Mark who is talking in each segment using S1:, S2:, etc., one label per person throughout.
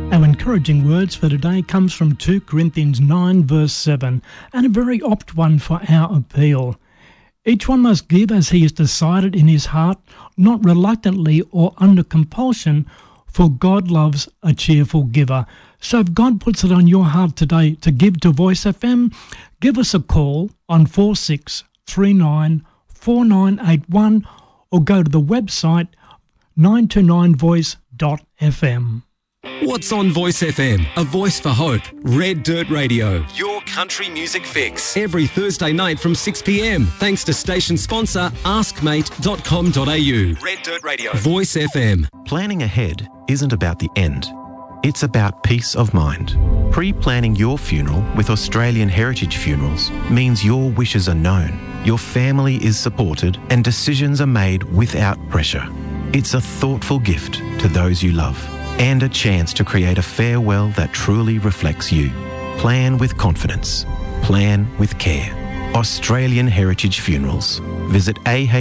S1: Our encouraging words for today comes from 2 Corinthians 9 verse 7, and a very apt one for our appeal. Each one must give as he has decided in his heart, not reluctantly or under compulsion, for God loves a cheerful giver. So if God puts it on your heart today to give to Voice FM, give us a call on 4639 4981 or go to the website 929voice.fm.
S2: What's on Voice FM? A voice for hope. Red Dirt Radio. Your country music fix. Every Thursday night from 6 p.m. Thanks to station sponsor askmate.com.au. Red Dirt Radio. Voice FM.
S3: Planning ahead isn't about the end. It's about peace of mind. Pre-planning your funeral with Australian Heritage Funerals means your wishes are known, your family is supported, and decisions are made without pressure. It's a thoughtful gift to those you love, and a chance to create a farewell that truly reflects you. Plan with confidence. Plan with care. Australian Heritage Funerals. Visit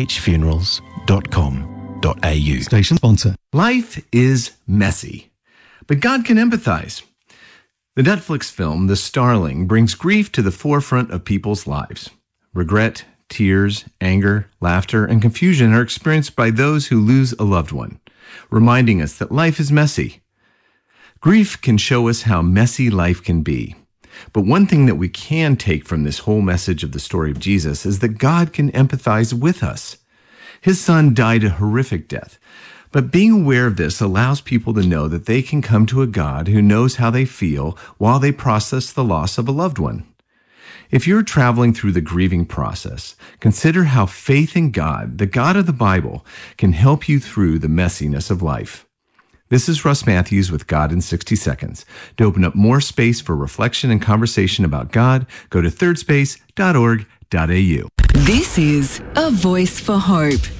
S3: ahfunerals.com.au.
S4: Station sponsor. Life is messy, but God can empathize. The Netflix film, The Starling, brings grief to the forefront of people's lives. Regret, tears, anger, laughter, and confusion are experienced by those who lose a loved one, reminding us that life is messy. Grief can show us how messy life can be. But one thing that we can take from this whole message of the story of Jesus is that God can empathize with us. His son died a horrific death, but being aware of this allows people to know that they can come to a God who knows how they feel while they process the loss of a loved one. If you're traveling through the grieving process, consider how faith in God, the God of the Bible, can help you through the messiness of life. This is Russ Matthews with God in 60 Seconds. To open up more space for reflection and conversation about God, go to thirdspace.org.au.
S5: This is A Voice for Hope